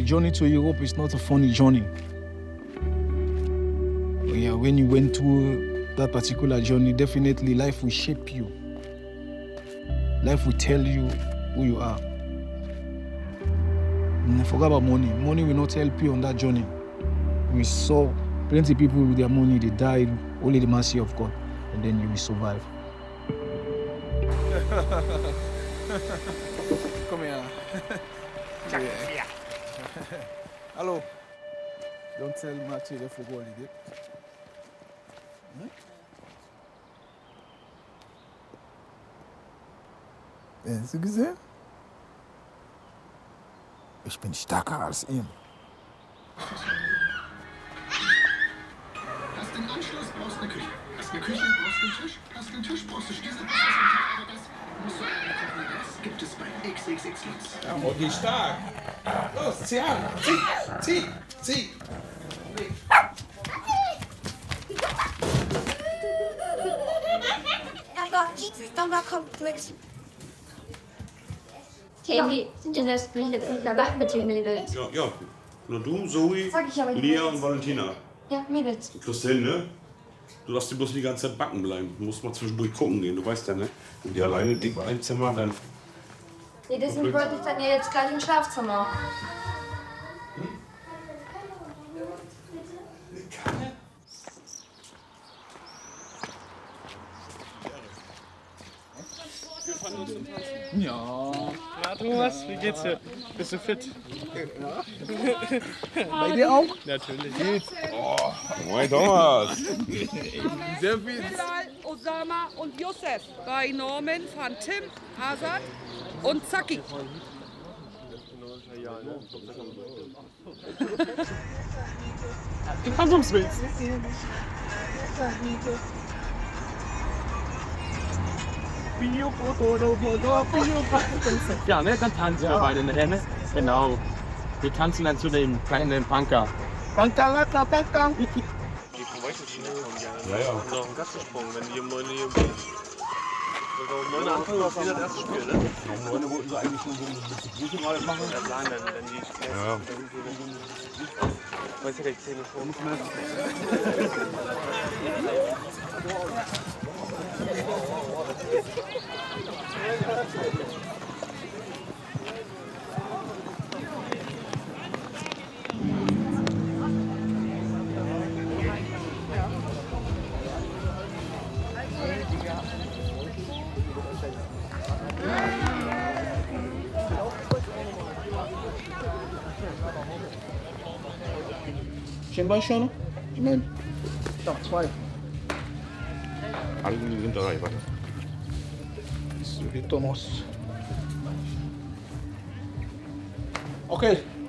journey to Europe is not a funny journey. But yeah, when you went through that particular journey, definitely life will shape you. Life will tell you who you are. And forget about money. Money will not help you on that journey. We saw plenty of people with their money, they died, only the mercy of God, and then you will survive. Come here. Yeah. Hello. Don't tell Matthew the football idiot. Hast du gesehen? Ich bin stärker als ihn. Hast den Anschluss, brauchst eine Küche. Hast eine Küche, brauchst einen Tisch. Hast einen Tisch, brauchst du Schlüssel. Das musst du einkaufen. Das gibt es bei XXX Lutz. Ja, Moggi, stark. Los, zieh an. Zieh. Aber komplex. Hey, sind denn das Mädels? Ja. Nur du, Zoe, Lia und Valentina. Ja, Mädels. Christine, ne? Du darfst dir bloß die ganze Zeit backen bleiben. Du musst mal zwischendurch gucken gehen, du weißt ja, ne? Wenn die alleine dick ein Zimmer, dann... Nee, deswegen wollte ich dann ja jetzt gleich ins Schlafzimmer. Ja. Na Thomas, wie geht's dir? Bist du fit? Bei dir auch? Natürlich. Moin Thomas! Sehr viel. Bilal, Osama und Youssef bei Norman von Tim, Azad und Zaki. Du kannst ums Willst. Ja, ne, dann tanzen wir beide nachher, ne? Genau. Wir tanzen dann zu dem kleinen Punker. Punker. Ja, ja. So, ein Gassensprung, wenn die um 9 Uhr um 9 Uhr anfangen, auf das erste Spiel, ne? Um 9 Uhr wollten sie eigentlich schon so ein bisschen Grüße mal machen. Ja, sagen dann, wenn die Spiele. Ja. Weiß ja, ich 10 Uhr vor. Schön bei schon? Nein. Doch, 2. Alle sind dabei, warte. Thomas. Okay.